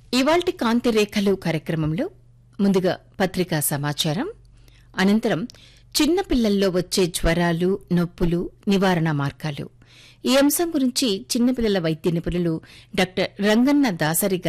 ఇవాల్టి కాంతి రేఖలు కార్యక్రమంలో ముందుగా పత్రికా సమాచారం, అనంతరం చిన్నపిల్లల్లో వచ్చే జ్వరాలు, నొప్పులు, నివారణ మార్గాలు. ఈ అంశం గురించి చిన్నపిల్లల వైద్య నిపుణులు డాక్టర్ రంగన్న దాసరి